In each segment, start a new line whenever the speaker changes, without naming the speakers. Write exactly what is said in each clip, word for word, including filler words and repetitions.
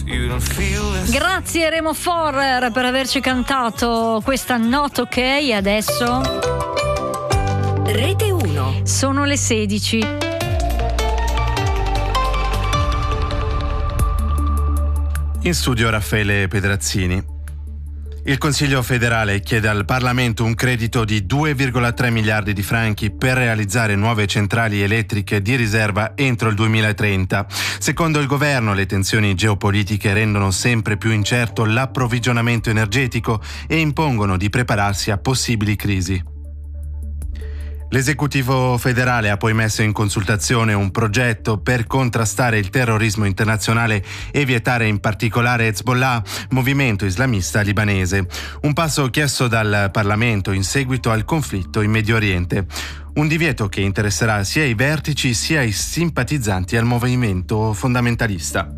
Grazie Remo Forrer per averci cantato questa Not Ok. E adesso
Rete uno.
Sono le sedici.
In studio Raffaele Pedrazzini. Il Consiglio federale chiede al Parlamento un credito di due virgola tre miliardi di franchi per realizzare nuove centrali elettriche di riserva entro il duemilatrenta. Secondo il governo, le tensioni geopolitiche rendono sempre più incerto l'approvvigionamento energetico e impongono di prepararsi a possibili crisi. L'esecutivo federale ha poi messo in consultazione un progetto per contrastare il terrorismo internazionale e vietare in particolare Hezbollah, movimento islamista libanese. Un passo chiesto dal Parlamento in seguito al conflitto in Medio Oriente. Un divieto che interesserà sia i vertici sia i simpatizzanti al movimento fondamentalista.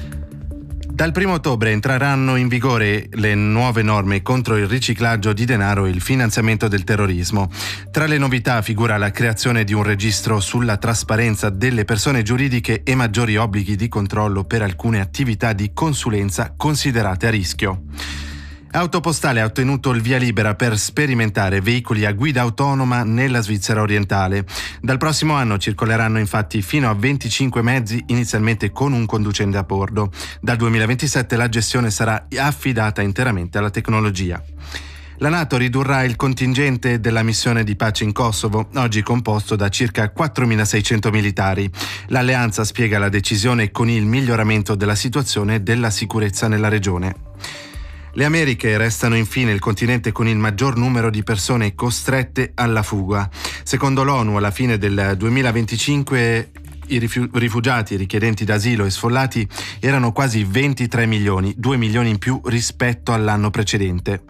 Dal primo ottobre entreranno in vigore le nuove norme contro il riciclaggio di denaro e il finanziamento del terrorismo. Tra le novità figura la creazione di un registro sulla trasparenza delle persone giuridiche e maggiori obblighi di controllo per alcune attività di consulenza considerate a rischio. Autopostale ha ottenuto il via libera per sperimentare veicoli a guida autonoma nella Svizzera orientale. Dal prossimo anno circoleranno infatti fino a venticinque mezzi, inizialmente con un conducente a bordo. Dal duemilaventisette la gestione sarà affidata interamente alla tecnologia. La NATO ridurrà il contingente della missione di pace in Kosovo, oggi composto da circa quattromilaseicento militari. L'alleanza spiega la decisione con il miglioramento della situazione della sicurezza nella regione. Le Americhe restano infine il continente con il maggior numero di persone costrette alla fuga. Secondo l'ONU, alla fine del duemilaventicinque i rifugiati, richiedenti d'asilo e sfollati erano quasi ventitré milioni, due milioni in più rispetto all'anno precedente.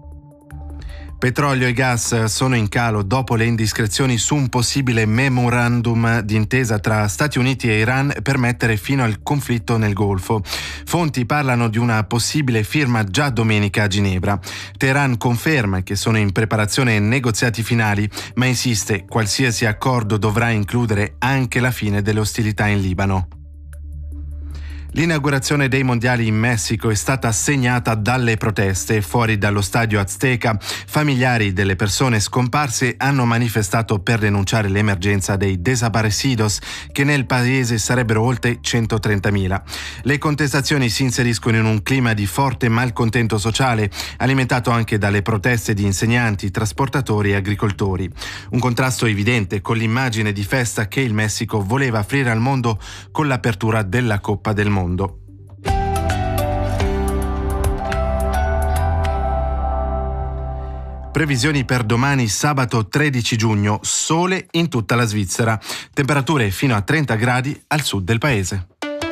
Petrolio e gas sono in calo dopo le indiscrezioni su un possibile memorandum d'intesa tra Stati Uniti e Iran per mettere fine al conflitto nel Golfo. Fonti parlano di una possibile firma già domenica a Ginevra. Teheran conferma che sono in preparazione negoziati finali, ma insiste qualsiasi accordo dovrà includere anche la fine delle ostilità in Libano. L'inaugurazione dei mondiali in Messico è stata segnata dalle proteste. Fuori dallo stadio Azteca, familiari delle persone scomparse hanno manifestato per denunciare l'emergenza dei desaparecidos, che nel paese sarebbero oltre centotrentamila. Le contestazioni si inseriscono in un clima di forte malcontento sociale, alimentato anche dalle proteste di insegnanti, trasportatori e agricoltori. Un contrasto evidente con l'immagine di festa che il Messico voleva offrire al mondo con l'apertura della Coppa del Mondo. Previsioni per domani sabato tredici giugno, sole in tutta la Svizzera, temperature fino a trenta gradi al sud del paese.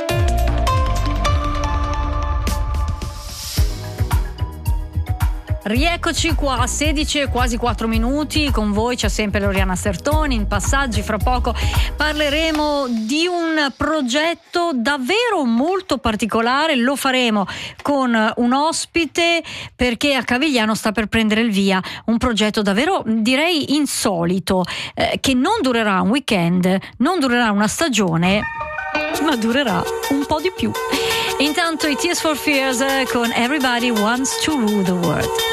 Rieccoci qua, sedici e quasi quattro minuti, con voi c'è sempre Loriana Sertoni. In passaggi fra poco parleremo di un progetto davvero molto particolare, lo faremo con un ospite perché a Cavigliano sta per prendere il via un progetto davvero direi insolito, eh, che non durerà un weekend, non durerà una stagione, ma durerà un po' di più. Intanto i Tears for Fears con Everybody Wants to Rule the World.